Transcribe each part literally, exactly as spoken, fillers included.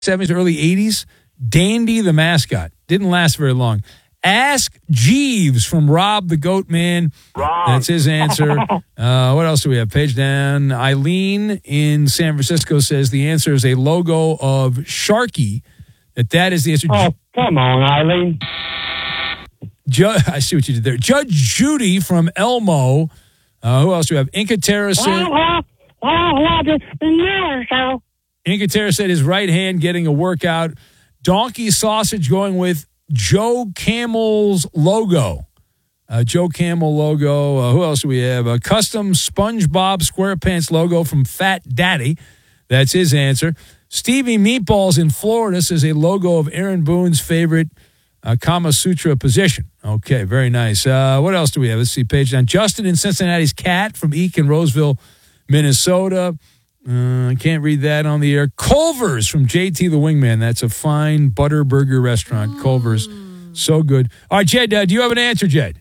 seventies, early eighties. Dandy the mascot. Didn't last very long. Ask Jeeves from Rob the Goat Man. Rob. That's his answer. Uh, what else do we have? Page down. Eileen in San Francisco says the answer is a logo of Sharky. That that is the answer. Oh, come on, Eileen. Ju- I see what you did there. Judge Judy from Elmo. Uh, who else do we have? Inca Terra said, Well, well, well, just a year or so. Inca Terra said his right hand getting a workout. Donkey Sausage going with Joe Camel's logo. Uh, Joe Camel logo. Uh, who else do we have? A custom SpongeBob SquarePants logo from Fat Daddy. That's his answer. Stevie Meatballs in Florida says a logo of Aaron Boone's favorite uh, Kama Sutra position. Okay, very nice. Uh, what else do we have? Let's see, page down. Justin in Cincinnati's Cat from Eek in Roseville, Minnesota. Uh, I can't read that on the air. Culver's from J T the Wingman. That's a fine butter burger restaurant. Mm. Culver's. So good. All right, Jed, uh, do you have an answer, Jed?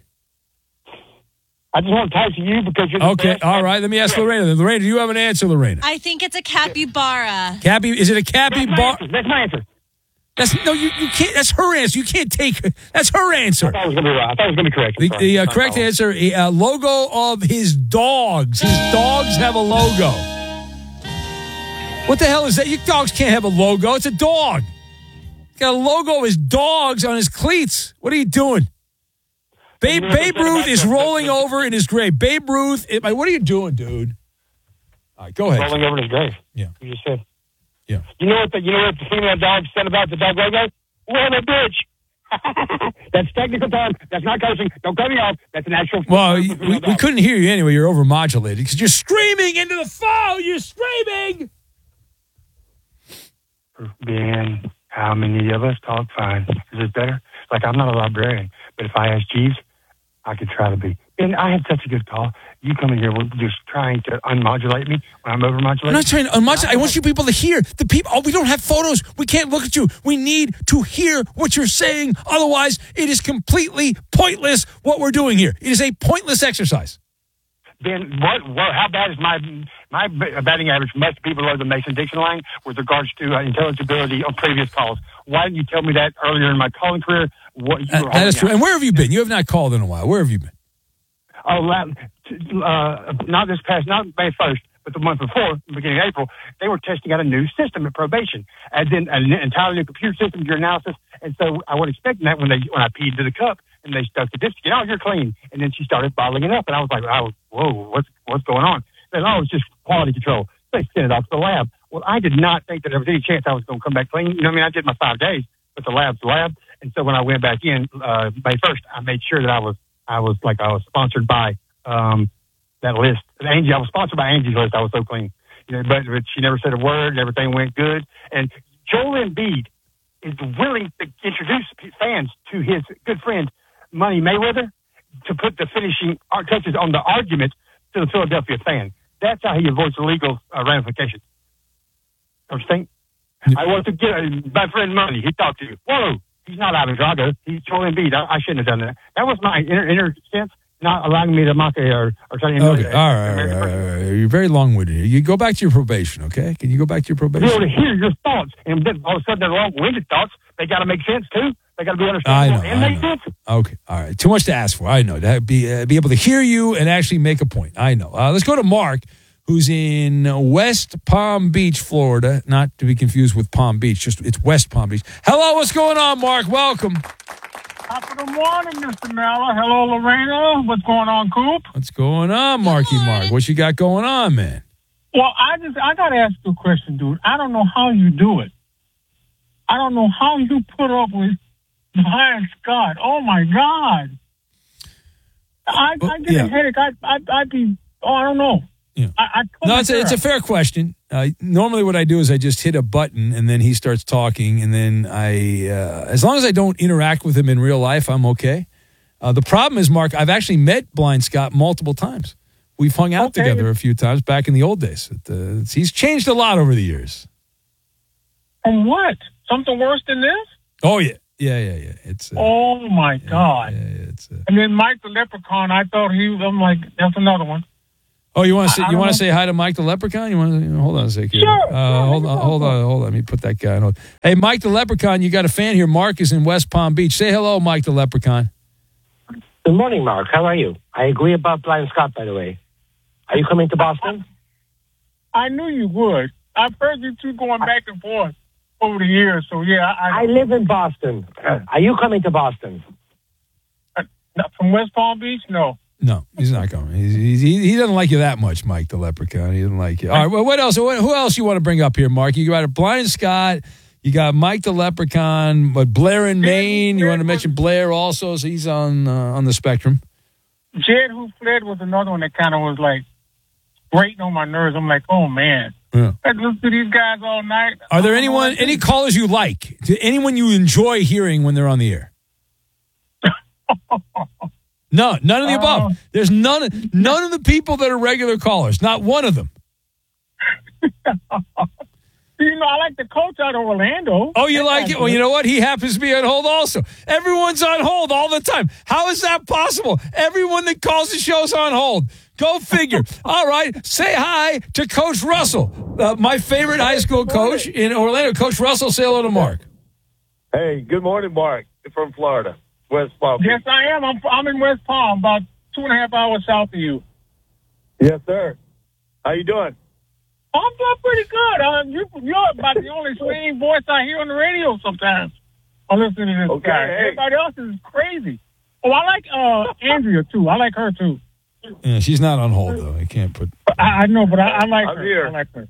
I just want to talk to you because you're the Okay, best. all right. Let me ask Lorena. Then. Lorena, do you have an answer, Lorena? I think it's a capybara. Cappy, is it a capybara? That's my answer. That's no, you, you can't. That's her answer. You can't take. That's her answer. I thought it was going to be right. I thought it was going to be correct. The, the uh, correct answer: a uh, logo of his dogs. His dogs have a logo. What the hell is that? Your dogs can't have a logo. It's a dog. He's got a logo of his dogs on his cleats. What are you doing? Babe, Babe Ruth is rolling over in his grave. Babe Ruth, it, what are you doing, dude? All right, go ahead. Rolling over in his grave. Yeah. You just said. Yeah. You know what the you know what the female dog said about the dog logo? What a bitch. That's technical term. That's not cursing. Don't cut me off. That's an actual. Well, we, we, we couldn't hear you anyway. You're overmodulated because you're screaming into the phone. You're screaming. Ben, how many of us talk fine? Is it better? Like, I'm not a librarian, but if I ask Jeeves, I could try to be. And I had such a good call. You come in here, we're just trying to unmodulate me when I'm overmodulating. I'm not trying to unmodulate. I want you people to hear. The people, oh, we don't have photos. We can't look at you. We need to hear what you're saying. Otherwise, it is completely pointless what we're doing here. It is a pointless exercise. Ben, what, what, how bad is my my batting average must be below the Mason-Dixon line with regards to uh, intelligibility on previous calls? Why didn't you tell me that earlier in my calling career? What you uh, were that is true. out? And where have you been? You have not called in a while. Where have you been? Oh, uh, not this past, not May first, but the month before, beginning of April, they were testing out a new system at probation, as in an entirely new computer system, your analysis. And so I was expecting that when they when I peed to the cup and they stuck the disc in, oh, you're clean. And then she started bottling it up, and I was like, oh, whoa, what's what's going on? And oh, it's just quality control. They sent it off to the lab. Well, I did not think that there was any chance I was going to come back clean. You know what I mean? I did my five days, but the lab's the lab. And so when I went back in uh, May first, I made sure that I was I was like I was sponsored by um, that list. And Angie, I was sponsored by Angie's list. I was so clean, you know. But, but she never said a word. Everything went good. And Joel Embiid is willing to introduce fans to his good friend Money Mayweather to put the finishing touches on the argument to the Philadelphia fan. That's how he avoids the legal uh, ramifications. Don't you think? Yeah. I want to get uh, my friend Money. He talked to you. Whoa. He's not Ivan Drago. He's Joel Embiid. I, I shouldn't have done that. That was my inner, inner sense, not allowing me to mock it or, or try to emulate. Okay, all right, all right, all right, all right. You're very long-winded. You go back to your probation, okay? Can you go back to your probation? Be able to hear your thoughts, and then all of a sudden they're long-winded thoughts. They got to make sense too. They got to be understandable I know, and I make know. sense. Okay, all right. Too much to ask for. I know. That be uh, be able to hear you and actually make a point. I know. Uh, let's go to Mark, who's in West Palm Beach, Florida. Not to be confused with Palm Beach. Just it's West Palm Beach. Hello, what's going on, Mark? Welcome. Top of the morning, Mister Miller. Hello, Lorena. What's going on, Coop? What's going on, Marky Mark? What you got going on, man? Well, I just I gotta ask you a question, dude. I don't know how you do it. I don't know how you put up with Brian Scott. Oh my God. I well, I get yeah. a headache. I I I'd be oh I don't know. Yeah. I, I no, it's a, it's a fair question. Uh, normally what I do is I just hit a button and then he starts talking and then I, uh, as long as I don't interact with him in real life, I'm okay. Uh, the problem is, Mark, I've actually met Blind Scott multiple times. We've hung out okay. together a few times back in the old days. It, uh, he's changed a lot over the years. And what? Something worse than this? Oh, yeah. Yeah, yeah, yeah. It's. Uh, oh, my yeah, God. Yeah, yeah, it's, uh, and then Mike the Leprechaun, I thought he was, I'm like, that's another one. Oh, you want to say I- I you don't want to know. say hi to Mike the Leprechaun? You want to hold on a second? Sure, Uh, sure, hold let on, me hold go. on, hold on. Let me put that guy on hold. Hey, Mike the Leprechaun, you got a fan here. Mark is in West Palm Beach. Say hello, Mike the Leprechaun. Good morning, Mark. How are you? I agree about Brian Scott, by the way. Are you coming to Boston? I knew you would. I've heard you two going back and forth over the years. So yeah, I, I live in Boston. Are you coming to Boston? I from West Palm Beach. No. No, he's not coming. He's, he's, he he doesn't like you that much, Mike the Leprechaun. He doesn't like you. All right, well, what else? What, who else you want to bring up here, Mark? You got a Brian Scott. You got Mike the Leprechaun. But Blair in Maine. You want to mention Blair also? So he's on uh, on the spectrum. Jed Who Fled was another one that kind of was like grating on my nerves. I'm like, oh man, Yeah. I listen to these guys all night. Are there I don't know anyone, what to any do. callers you like? Do anyone you enjoy hearing when they're on the air? No, none of the Uh, above. There's none, none of the people that are regular callers. Not one of them. You know, I like the coach out of Orlando. Oh, you That like guy's it? Well, good. you know what? He happens to be on hold also. Everyone's on hold all the time. How is that possible? Everyone that calls the show's on hold. Go figure. All right. Say hi to Coach Russell, uh, my favorite high school coach in Orlando. Coach Russell, say hello to Mark. Hey, good morning, Mark, from Florida, West Palm Beach. Yes, I am. I'm, I'm in West Palm, about two and a half hours south of you. Yes, sir. How you doing? I'm doing pretty good. Uh, you, you're about the only same voice I hear on the radio sometimes. I'm listening to this Okay, guy. hey. Everybody else is crazy. Oh, I like uh, Andrea, too. I like her, too. Yeah, she's not on hold, though. I can't put. I, I know, but I, I like I'm her. here. I like her.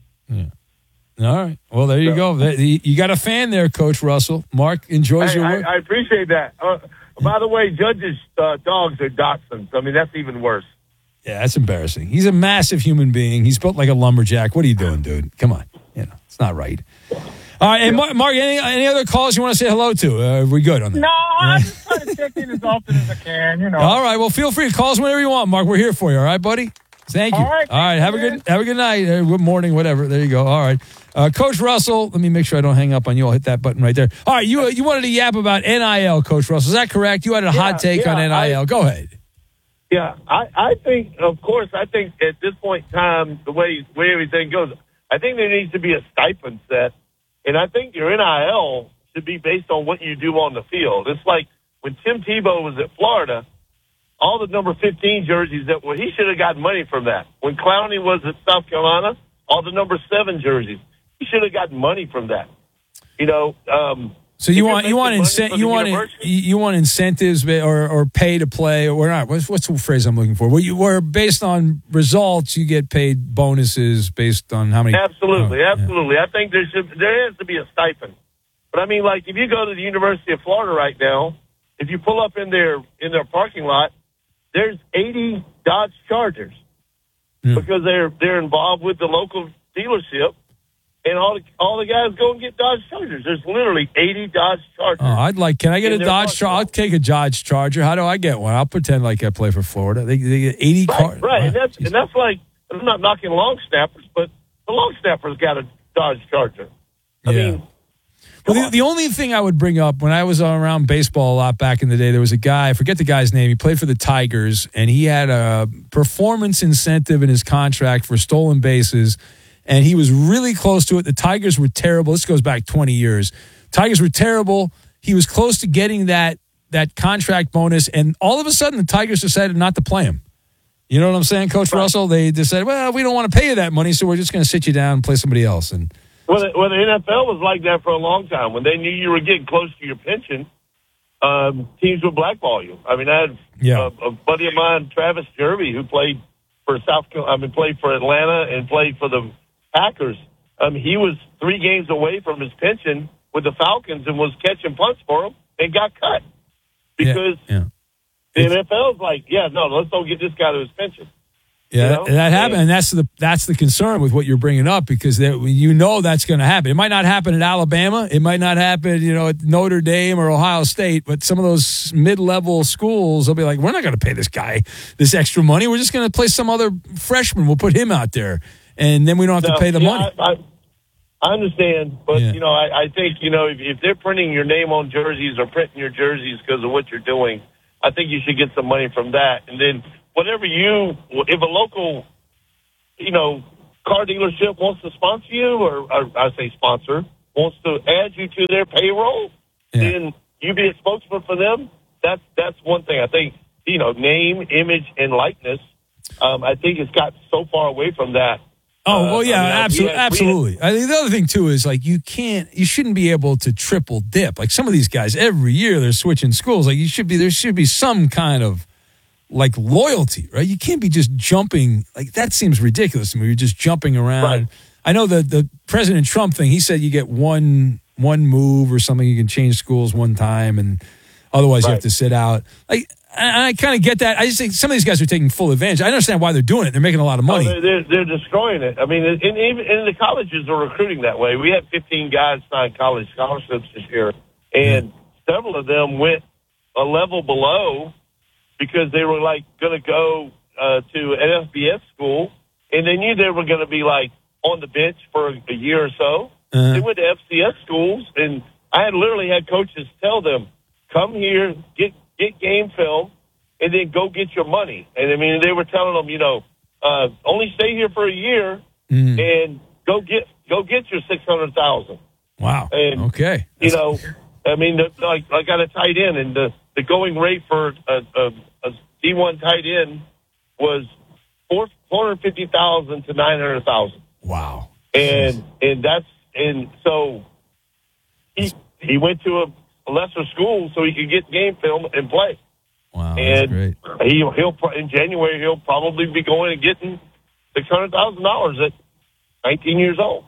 All right. Well, there you go. There- You got a fan there, Coach Russell. Mark enjoys Hey, your work. I, I appreciate that. Uh, by the way, Judge's uh, dogs are Dachshunds. I mean, that's even worse. Yeah, that's embarrassing. He's a massive human being. He's built like a lumberjack. What are you doing, dude? Come on. You know, it's not right. All right. And Mark, Mark any, any other calls you want to say hello to? Uh, are we good on that? No, I just try to check in as often as I can, you know. All right. Well, feel free to call us whenever you want, Mark. We're here for you. All right, buddy? Thank you. All right, All right. Have a thank you, good have a good night. Uh, good morning, whatever. There you go. All right. Uh, Coach Russell, let me make sure I don't hang up on you. I'll hit that button right there. All right. You uh, you wanted to yap about N I L, Coach Russell. Is that correct? You had a Yeah, hot take yeah, on N I L. I- Go ahead. Yeah, I, I think, of course, I think at this point in time, the way, way everything goes, I think there needs to be a stipend set. And I think your N I L should be based on what you do on the field. It's like when Tim Tebow was at Florida, all the number fifteen jerseys that well, he should have gotten money from that. When Clowney was at South Carolina, all the number seven jerseys, he should have gotten money from that. You know, um, So you if want you're you want making money incent for you the want university- you want incentives or or pay to play or not? What's what's the phrase I'm looking for? Where you where based on results you get paid bonuses based on how many. Absolutely, Oh, yeah. absolutely. I think there should there has to be a stipend. But I mean, like if you go to the University of Florida right now, if you pull up in their in their parking lot, there's eighty Dodge Chargers Yeah. because they're they're involved with the local dealership, and all the all the guys go and get Dodge Chargers. There's literally eighty Dodge Chargers. Oh, I'd like. Can I get In a their Dodge parking Charger? I'll lot. take a Dodge Charger. How do I get one? I'll pretend like I play for Florida. They, they get eighty Right, cars. right, and that's and that's like I'm not knocking long snappers, but the long snapper's got a Dodge Charger. I Yeah. mean, Well, come the, on. the only thing I would bring up when I was around baseball a lot back in the day, there was a guy, I forget the guy's name, he played for the Tigers, and he had a performance incentive in his contract for stolen bases, and he was really close to it. The Tigers were terrible. This goes back twenty years. Tigers were terrible. He was close to getting that that contract bonus, and all of a sudden the Tigers decided not to play him. You know what I'm saying, Coach Russell? They decided, well, we don't want to pay you that money, so we're just going to sit you down and play somebody else. And Well, the, well, the N F L was like that for a long time. When they knew you were getting close to your pension, um, teams would blackball you. I mean, I had Yeah. a, a buddy of mine, Travis Jervey, who played for South. I mean, played for Atlanta and played for the Packers. Um, he was three games away from his pension with the Falcons and was catching punts for them and got cut because yeah. the N F L is like, yeah, no, let's don't get this guy to his pension. Yeah, You know? and that happened, Yeah. and that's the that's the concern with what you're bringing up because there, you know that's going to happen. It might not happen at Alabama, it might not happen, you know, at Notre Dame or Ohio State, but some of those mid-level schools, they'll be like, we're not going to pay this guy this extra money. We're just going to play some other freshman. We'll put him out there, and then we don't have No, to pay the yeah, money. I, I, I understand, but Yeah. you know, I, I think you know if, if they're printing your name on jerseys or printing your jerseys because of what you're doing, I think you should get some money from that, and then whatever you, if a local you know, car dealership wants to sponsor you, or, or I say sponsor, wants to add you to their payroll, Yeah. then you be a spokesman for them. That's that's one thing. I think, you know, name, image, and likeness. Um, I think it's got so far away from that. Oh, well, Uh, yeah, I mean, I- absolutely. we had- we had- absolutely. I think the other thing, too, is like you can't, you shouldn't be able to triple dip. Like some of these guys, every year they're switching schools. Like you should be, there should be some kind of like loyalty, right? You can't be just jumping. Like that seems ridiculous to me. You're just jumping around. Right. I know the, the President Trump thing, he said you get one, one move or something. You can change schools one time and otherwise you have Right. to sit out. Like, I, I kind of get that. I just think some of these guys are taking full advantage. I understand why they're doing it. They're making a lot of money. Oh, they're, they're, they're destroying it. I mean, and even and the colleges are recruiting that way. We had fifteen guys sign college scholarships this year, and several of them went a level below because they were like going to go uh, to an F B S school, and they knew they were going to be like on the bench for a year or so. Uh-huh. They went to F C S schools, and I had literally had coaches tell them, "Come here, get get game film, and then go get your money." And I mean, they were telling them, you know, uh, only stay here for a year Mm. and go get go get your six hundred thousand. Wow. And Okay. you know, I mean, the, like I got a tight end, and the, the going rate for a, a, a D one tight end was four hundred fifty thousand to nine hundred thousand. Wow. And and that's and so he he went to a, a lesser school so he could get game film and play. Wow. That's And great. he he'll pro- in January he'll probably be going and getting six hundred thousand dollars at nineteen years old.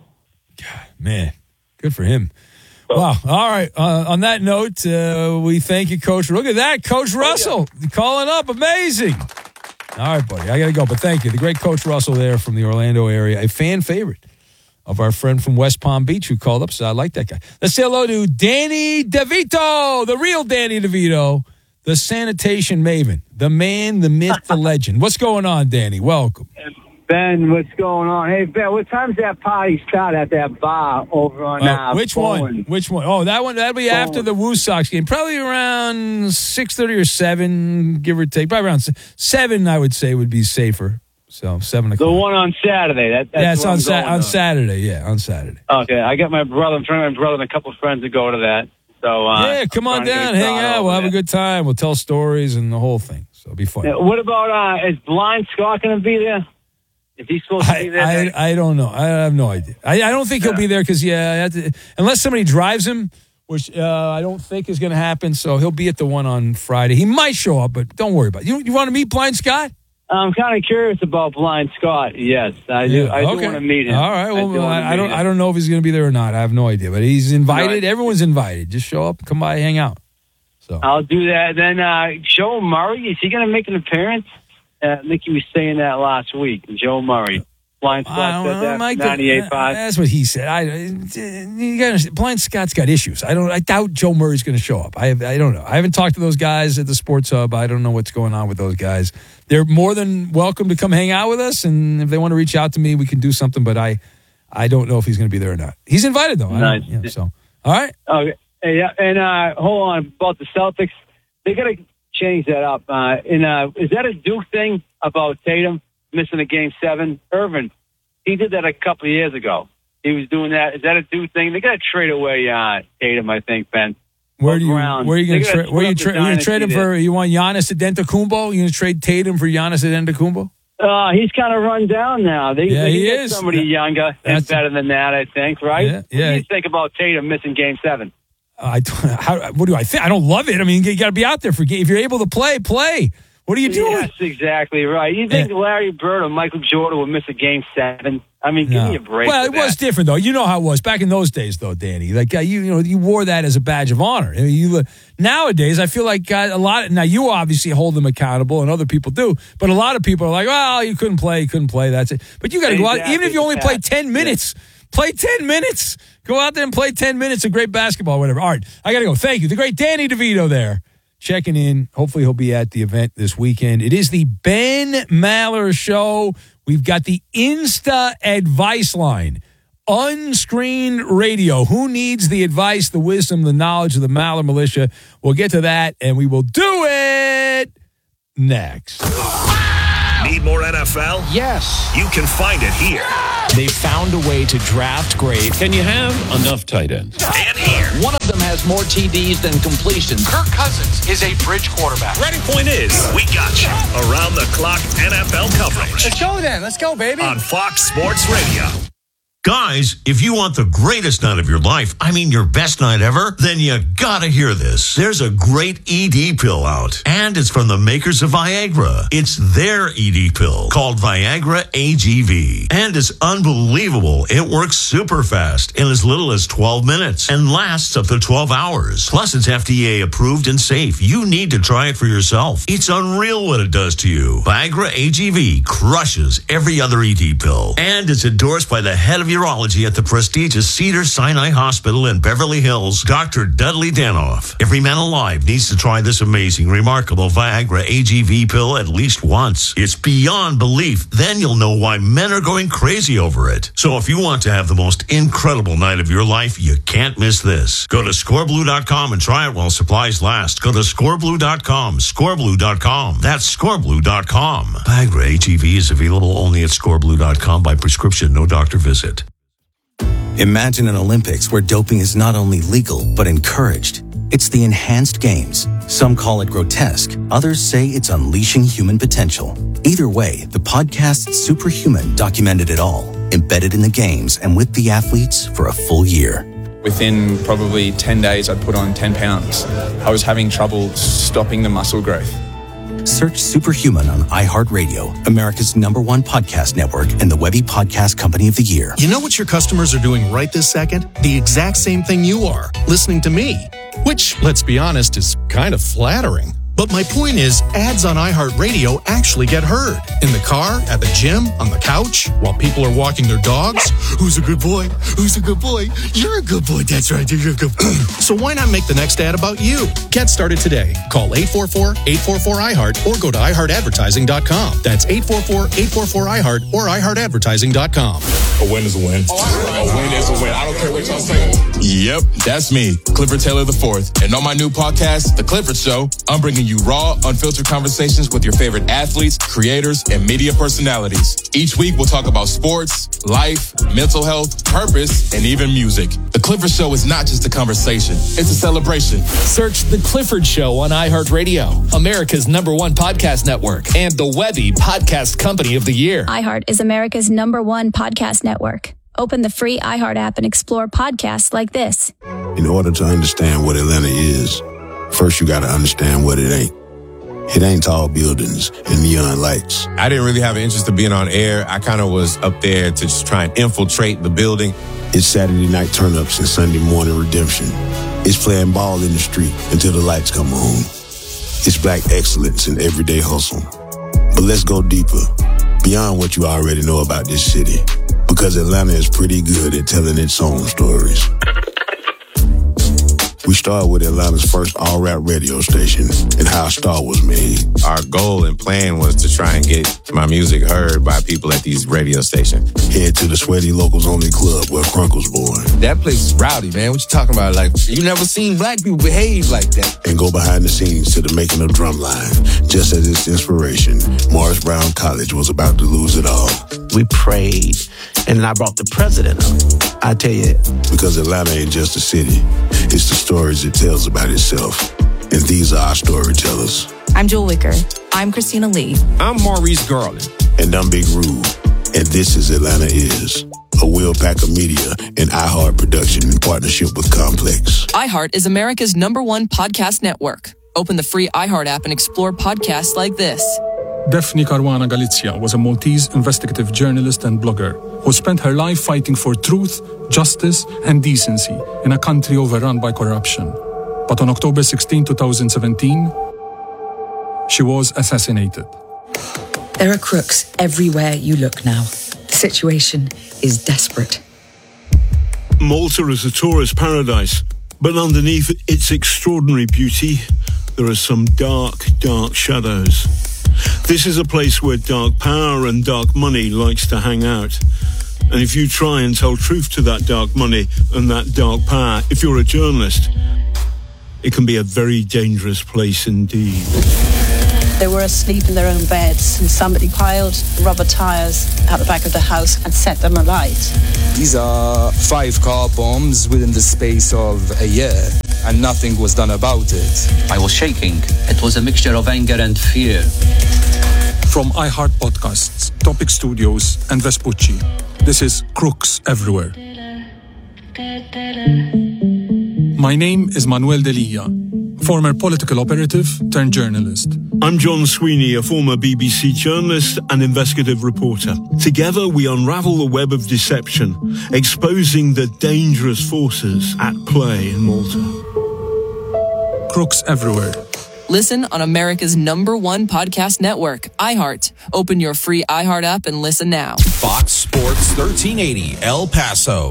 Man, good for him. So- Wow. All right. Uh, on that note, uh, we thank you, Coach. Look at that. Coach Russell calling up. Amazing. All right, buddy. I got to go, but thank you. The great Coach Russell there from the Orlando area, a fan favorite of our friend from West Palm Beach who called up. So I like that guy. Let's say hello to Danny DeVito, the real Danny DeVito, the sanitation maven, the man, the myth, the legend. What's going on, Danny? Welcome. Ben, what's going on? Hey, Ben, what time's that party start at that bar over on Uh, uh, which Bowen? one? Which one? Oh, that one. That'll be Bowen. after the Woo Sox game. Probably around six thirty or seven, give or take. Probably around se- seven, I would say, would be safer. So seven o'clock. The one on Saturday. That, that's yeah, it's where on I'm Sa- going on to. Saturday. Yeah, on Saturday. Okay, I got my brother, I'm trying to my brother and a couple of friends to go to that. So uh, yeah, come I'm on trying to get down, a hang crowd out. over We'll have a there. good time. We'll tell stories and the whole thing. So it'll be fun. Now, what about uh, is Blind Scott going to be there? Is he supposed to be there? I, I, I don't know. I have no idea. I, I don't think he'll be there because, yeah, I have to, unless somebody drives him, which uh, I don't think is going to happen. So he'll be at the one on Friday. He might show up, but don't worry about it. You, you want to meet Blind Scott? I'm kind of curious about Blind Scott. Yes, I do. Yeah, I do okay. want to meet him. All right. Well, do wanna I, I meet don't. him. I don't know if he's going to be there or not. I have no idea. But he's invited. Right. Everyone's invited. Just show up, come by, hang out. So I'll do that. Then uh, Joe Murray, is he going to make an appearance? Uh, I think he was saying that last week. Joe Murray. Blind I Scott don't said know, that. Mike, ninety-eight five. That's what he said. I, you gotta, Blind Scott's got issues. I don't. I doubt Joe Murray's going to show up. I. I don't know. I haven't talked to those guys at the Sports Hub. I don't know what's going on with those guys. They're more than welcome to come hang out with us, and if they want to reach out to me, we can do something. But I, I don't know if he's going to be there or not. He's invited though. I Nice. don't- yeah, so all right. Okay. Hey, yeah, and uh, hold on about the Celtics. They got to change that up. Uh, and uh, is that a Duke thing about Tatum missing a game seven? Irvin, he did that a couple of years ago. He was doing that. Is that a Duke thing? They got to trade away uh, Tatum, I think, Ben. Where do you? Brown. Where are you going to They gotta trade? Where are you, split tra- up the you going to trade him dynasty for? You want Giannis Antetokounmpo? You going to trade Tatum for Giannis Antetokounmpo? Uh, he's kind of run down now. They, Yeah, they he can get is. somebody younger and That's- better than that, I think, right? Yeah, What yeah. do you think about Tatum missing game seven? I how, what do I think? I don't love it. I mean, you got to be out there for if you're able to play, play. What are you doing? That's exactly right. You think Yeah. Larry Bird or Michael Jordan would miss a game seven? I mean, give No. me a break. Well, with it was that. different though. You know how it was back in those days, though, Danny. Like uh, you, you know, you wore that as a badge of honor. I mean, you uh, nowadays, I feel like uh, a lot. Now you obviously hold them accountable, and other people do. But a lot of people are like, "Well, you couldn't play, you couldn't play. That's it." But you got to go out, Exactly. even if you only play ten minutes. Play ten minutes. Go out there and play ten minutes of great basketball, whatever. All right, I got to go. Thank you. The great Danny DeVito there checking in. Hopefully he'll be at the event this weekend. It is the Ben Maller Show. We've got the Insta Advice Line. Unscreened radio. Who needs the advice, the wisdom, the knowledge of the Maller Militia? We'll get to that, and we will do it next. Need more N F L? Yes. You can find it here. They found a way to draft great. Can you have enough tight ends? And here. One of them has more T Ds than completions. Kirk Cousins is a bridge quarterback. Ready? Point is, we got you. Around the clock N F L coverage. Let's go then. Let's go, baby. On Fox Sports Radio. Guys, if you want the greatest night of your life, I mean your best night ever, then you gotta hear this. There's a great E D pill out, and it's from the makers of Viagra. It's their E D pill called Viagra A G V, and it's unbelievable. It works super fast in as little as twelve minutes and lasts up to twelve hours. Plus, it's F D A approved and safe. You need to try it for yourself. It's unreal what it does to you. Viagra A G V crushes every other E D pill, and it's endorsed by the head of urology at the prestigious Cedars-Sinai Hospital in Beverly Hills, Doctor Dudley Danoff. Every man alive needs to try this amazing, remarkable Viagra A G V pill at least once. It's beyond belief. Then you'll know why men are going crazy over it. So if you want to have the most incredible night of your life, you can't miss this. Go to score blue dot com and try it while supplies last. Go to score blue dot com, score blue dot com. That's score blue dot com. Viagra A G V is available only at score blue dot com by prescription, no doctor visit. Imagine an Olympics where doping is not only legal, but encouraged. It's the enhanced games. Some call it grotesque. Others say it's unleashing human potential. Either way, the podcast Superhuman documented it all, embedded in the games and with the athletes for a full year. Within probably ten days, I'd put on ten pounds. I was having trouble stopping the muscle growth. Search Superhuman on iHeartRadio, America's number one podcast network, and the Webby Podcast Company of the Year. You know what your customers are doing right this second? The exact same thing you are, listening to me. Which, let's be honest, is kind of flattering. But my point is, ads on iHeartRadio actually get heard. In the car, at the gym, on the couch, while people are walking their dogs. Who's a good boy? Who's a good boy? You're a good boy. That's right. You're a good boy. So why not make the next ad about you? Get started today. Call eight four four, eight four four, I heart or go to i heart advertising dot com. That's eight four four, eight four four, I heart or i heart advertising dot com. A win is a win. A win is a win. I don't care what y'all say. Yep, that's me, Clifford Taylor the fourth. And on my new podcast, The Clifford Show, I'm bringing you raw, unfiltered conversations with your favorite athletes, creators, and media personalities. Each week, we'll talk about sports, life, mental health, purpose, and even music. The Clifford Show is not just a conversation. It's a celebration. Search The Clifford Show on iHeartRadio, America's number one podcast network, and the Webby Podcast Company of the Year. iHeart is America's number one podcast network. Open the free iHeart app and explore podcasts like this. In order to understand what Atlanta is, first you got to understand what it ain't. It ain't tall buildings and neon lights. I didn't really have an interest in being on air. I kind of was up there to just try and infiltrate the building. It's Saturday night turn-ups and Sunday morning redemption. It's playing ball in the street until the lights come on. It's black excellence in everyday hustle. But let's go deeper, beyond what you already know about this city. Because Atlanta is pretty good at telling its own stories. We started with Atlanta's first all-rap radio station and how a star was made. Our goal and plan was to try and get my music heard by people at these radio stations. Head to the Sweaty Locals Only Club where Crunk was born. That place is rowdy, man. What you talking about? Like, you never seen black people behave like that. And go behind the scenes to the making of Drumline. Just as its inspiration, Morris Brown College was about to lose it all. We prayed, and I brought the president up. I tell you. Because Atlanta ain't just a city. It's the stories it tells about itself. And these are our storytellers. I'm Jewel Wicker. I'm Christina Lee. I'm Maurice Garland. And I'm Big Rube. And this is Atlanta Is, a Will Packer Media and iHeart production in partnership with Complex. iHeart is America's number one podcast network. Open the free iHeart app and explore podcasts like this. Daphne Caruana Galizia was a Maltese investigative journalist and blogger who spent her life fighting for truth, justice, and decency in a country overrun by corruption. But on October sixteenth, twenty seventeen, she was assassinated. There are crooks everywhere you look now. The situation is desperate. Malta is a tourist paradise, but underneath its extraordinary beauty, there are some dark, dark shadows. This is a place where dark power and dark money likes to hang out. And if you try and tell truth to that dark money and that dark power, if you're a journalist, it can be a very dangerous place indeed. They were asleep in their own beds and somebody piled rubber tires out the back of the house and set them alight. These are five car bombs within the space of a year, and nothing was done about it. I was shaking. It was a mixture of anger and fear. From iHeart Podcasts, Topic Studios, and Vespucci, this is Crooks Everywhere. My name is Manuel Delia, former political operative turned journalist. I'm John Sweeney, a former B B C journalist and investigative reporter. Together we unravel the web of deception, exposing the dangerous forces at play in Malta. Crooks Everywhere. Listen on America's number one podcast network, iHeart. Open your free iHeart app and listen now. Fox Sports thirteen eighty El Paso.